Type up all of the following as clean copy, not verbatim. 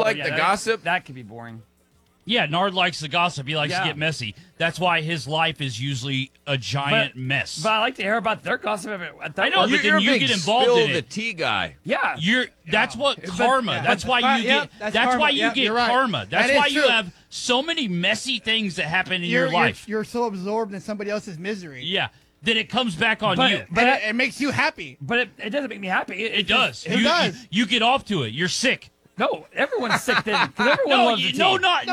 like the gossip? That could be boring. Yeah, Nard likes the gossip. He likes to get messy. That's why his life is usually a giant mess. But I like to hear about their gossip. I know, but then you get involved in it. the tea guy. Yeah, that's what karma. That's why you get. That's why you get karma. That's why you have so many messy things that happen in your life. You're so absorbed in somebody else's misery. Yeah. Then it comes back on you. But it makes you happy. But it doesn't make me happy. It does. It does. You get off to it. You're sick. No, everyone's sick then. Because everyone loves the tea.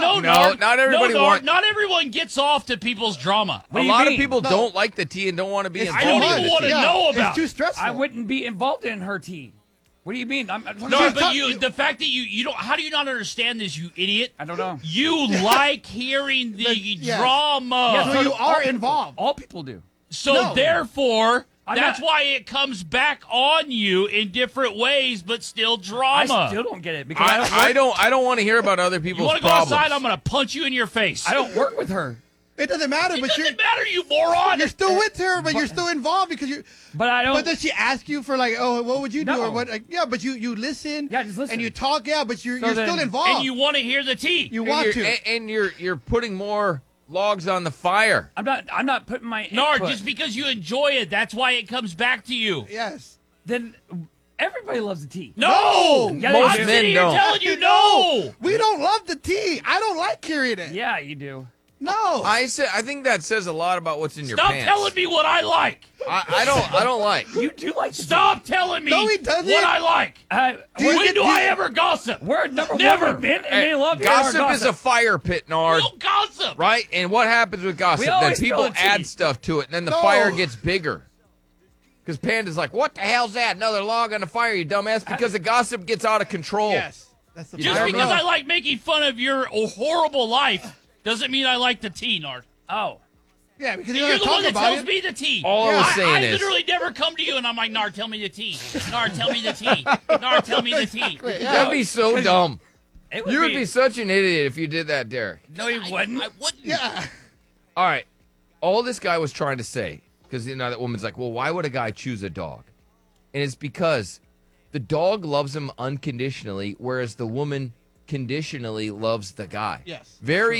Not everybody wants. Not everyone gets off to people's drama. A lot of people don't like the tea and don't want to be involved. I don't even want to know about. It's too stressful. I wouldn't be involved in her tea. What do you mean? But the fact that you don't. How do you not understand this, you idiot? I don't know. You like hearing the drama. Yeah, so you are involved. All people do. So therefore. That's why it comes back on you in different ways, but still drama. I still don't get it because I don't want to hear about other people's problems. You want to go outside? I'm going to punch you in your face. I don't work with her. It doesn't matter. It doesn't matter, you moron. You're still with her, but you're still involved because you. But I don't. But does she ask you for like, oh, what would you do, No. or what? Like, yeah, but you listen. Yeah, just listen. And you talk. Yeah, but you're then- still involved. And you want to hear the tea. You want to. And you're putting more logs on the fire. I'm not putting my Nard, input. just because you enjoy it, that's why it comes back to you. Yes. Then everybody loves the tea. No! Yeah, Most I'm men sitting here don't. telling you no! We don't love the tea. I don't like hearing it. Yeah, you do. No. I think that says a lot about what's in your Stop pants. telling me what I like. I don't like. You do like the Stop telling me No, he doesn't. what I like. Do you When get- do do I you- ever gossip? We're number Never. one men, and they love Gossip is a fire pit, We Nard. don't gossip. Right? And what happens with gossip? We Then always people spill tea. add stuff to it, and then the No. fire gets bigger. Because Panda's like, what the hell's that? Another log on the fire, you dumbass. Because the gossip gets out of control. Yes. That's the Just fire. because I like making fun of your horrible life doesn't mean I like the tea, Nard. Oh. Yeah, because You're you're the talk one that about tells it. me the tea. All I was saying I is- literally never come to you and I'm like, Nard, tell me the tea. Nard, tell me the tea. Nard, tell me the tea. That'd be so dumb. It You would be such an idiot if you did that, Derek. No, he wouldn't. I wouldn't. Yeah. All right. All this guy was trying to say, because that woman's like, well, why would a guy choose a dog? And it's because the dog loves him unconditionally, whereas the woman conditionally loves the guy. Yes.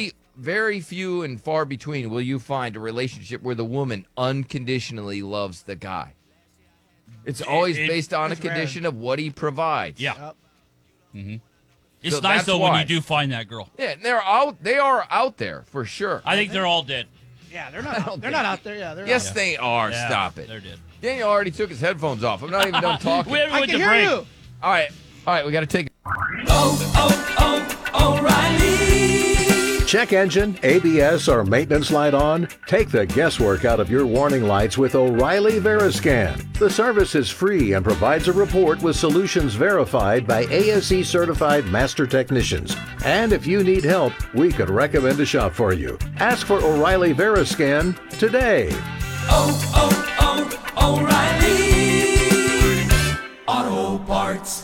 Very few and far between will you find a relationship where the woman unconditionally loves the guy. It's always based on a it's rare. condition of what he provides. Yeah. Yep. It's So nice, that's though, when why. you do find that girl. Yeah, they are out there for sure. I think they're all dead. Yeah, they're not. They're not out there. Yeah, they're Yes, not. they are. Yeah, Stop it. They're dead. Daniel already took his headphones off. I'm not even done talking. We haven't I went can to hear break. you. All right, we got to take. Check engine, ABS, or maintenance light on? Take the guesswork out of your warning lights with O'Reilly Veriscan. The service is free and provides a report with solutions verified by ASE certified master technicians. And if you need help, we could recommend a shop for you. Ask for O'Reilly Veriscan today. O'Reilly Auto Parts.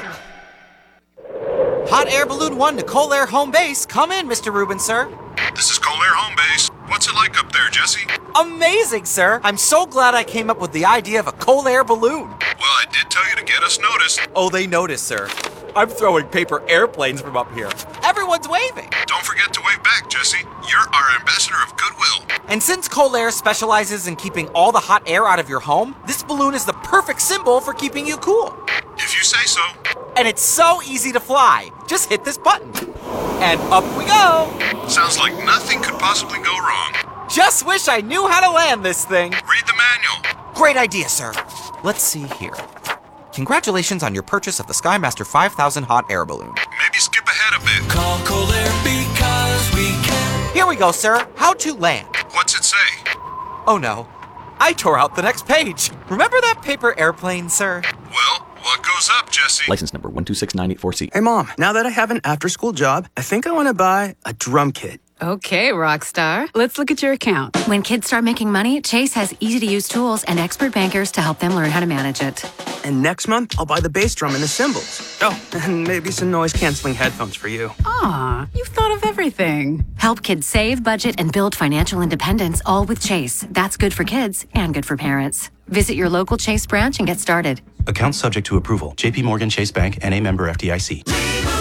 Hot Air Balloon 1 to Cold Air Home Base. Come in, Mr. Rubin, sir. This is Cold Air Home Base. What's it like up there, Jesse? Amazing, sir. I'm so glad I came up with the idea of a cold air balloon. Well, I did tell you to get us noticed. Oh, they noticed, sir. I'm throwing paper airplanes from up here. Everyone's waving. Don't forget to wave back, Jesse. You're our ambassador of goodwill. And since Cold Air specializes in keeping all the hot air out of your home, this balloon is the perfect symbol for keeping you cool. If you say so. And it's so easy to fly. Just hit this button. And up we go. Sounds like nothing could possibly go wrong. Just wish I knew how to land this thing. Read the manual. Great idea, sir. Let's see here. Congratulations on your purchase of the Skymaster 5000 hot air balloon. Maybe skip ahead a bit. Call Cold Air because we can. Here we go, sir. How to land. What's it say? Oh no. I tore out the next page. Remember that paper airplane, sir? Well, what goes up, Jesse? License number 126984C. Hey, Mom, now that I have an after-school job, I think I want to buy a drum kit. Okay, Rockstar. Let's look at your account. When kids start making money, Chase has easy-to-use tools and expert bankers to help them learn how to manage it. And next month, I'll buy the bass drum and the cymbals. Oh, and maybe some noise-canceling headphones for you. Aw, you've thought of everything. Help kids save, budget, and build financial independence, all with Chase. That's good for kids and good for parents. Visit your local Chase branch and get started. Account subject to approval. JP Morgan Chase Bank, N.A. member FDIC.